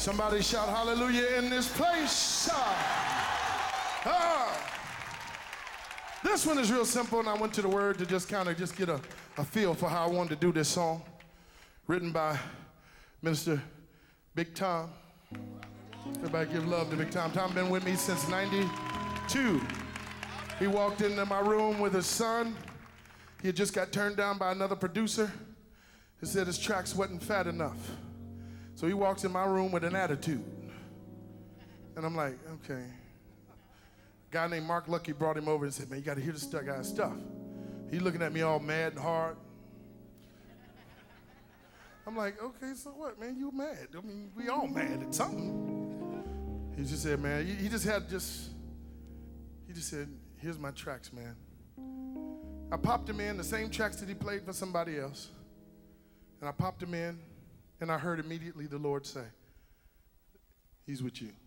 Somebody shout hallelujah in this place. This one is real simple, and I went to the Word to just kind of get a feel for how I wanted to do this song. Written by Minister Big Tom. Everybody give love to Big Tom. Tom been with me since 92. He walked into my room with his son. He had just got turned down by another producer. He said his tracks wasn't fat enough. So he walks in my room with an attitude. And I'm like, okay. A guy named Mark Lucky brought him over and said, man, you got to hear this guy's stuff. He's looking at me all mad and hard. I'm like, okay, so what, man? You mad? I mean, we all mad at something. He just said, man, he just said, here's my tracks, man. I popped him in the same tracks that he played for somebody else. And I popped him in, and I heard immediately the Lord say, he's with you.